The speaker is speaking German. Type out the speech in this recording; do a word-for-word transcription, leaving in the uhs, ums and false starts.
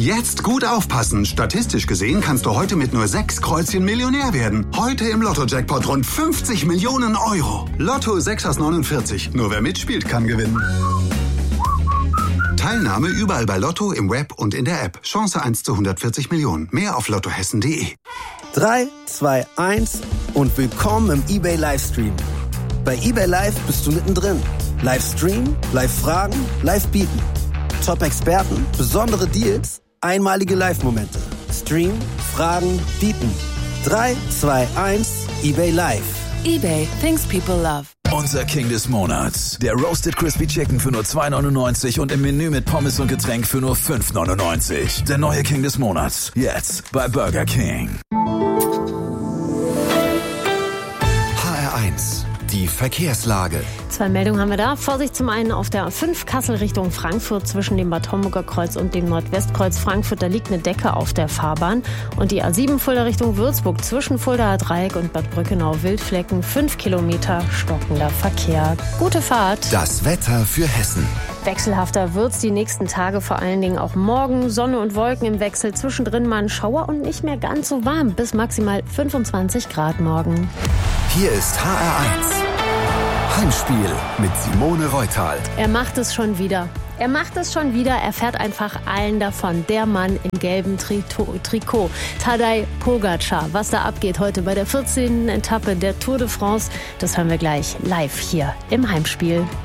Jetzt gut aufpassen. Statistisch gesehen kannst du heute mit nur sechs Kreuzchen Millionär werden. Heute im Lotto-Jackpot rund fünfzig Millionen Euro. Lotto sechs aus neunundvierzig. Nur wer mitspielt, kann gewinnen. Teilnahme überall bei Lotto, im Web und in der App. Chance eins zu hundertvierzig Millionen. Mehr auf lottohessen punkt de. drei, zwei, eins und willkommen im eBay Livestream. Bei eBay Live bist du mittendrin. Livestream, Live-Fragen, Live-Bieten. Top-Experten, besondere Deals, einmalige Live-Momente. Stream, Fragen, Bieten. drei, zwei, eins, eBay Live. eBay, things people love. Unser King des Monats. Der Roasted Crispy Chicken für nur zwei neunundneunzig und im Menü mit Pommes und Getränk für nur fünf neunundneunzig. Der neue King des Monats. Jetzt bei Burger King. H R eins. Die Verkehrslage. Zwei Meldungen haben wir da. Vorsicht zum einen auf der A fünf Kassel Richtung Frankfurt zwischen dem Bad Homburger Kreuz und dem Nordwestkreuz Frankfurt. Da liegt eine Decke auf der Fahrbahn. Und die A sieben Fulda Richtung Würzburg zwischen Fuldaer Dreieck und Bad Brückenau-Wildflecken. Fünf Kilometer stockender Verkehr. Gute Fahrt. Das Wetter für Hessen. Wechselhafter wird's die nächsten Tage, vor allen Dingen auch morgen. Sonne und Wolken im Wechsel, zwischendrin mal ein Schauer und nicht mehr ganz so warm. Bis maximal fünfundzwanzig Grad morgen. Hier ist H R eins. Heimspiel mit Simone Reuthal. Er macht es schon wieder. Er macht es schon wieder. Er fährt einfach allen davon. Der Mann im gelben Trito- Trikot. Tadej Pogačar. Was da abgeht heute bei der vierzehnten Etappe der Tour de France, das hören wir gleich live hier im Heimspiel.